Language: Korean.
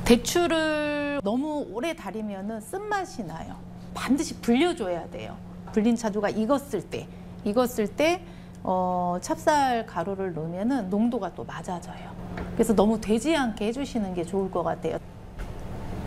대추를 너무 오래 달이면은 쓴맛이 나요. 반드시 불려줘야 돼요. 불린 차주가 익었을 때 찹쌀 가루를 넣으면은 농도가 또 맞아져요. 그래서 너무 되지 않게 해주시는 게 좋을 것 같아요.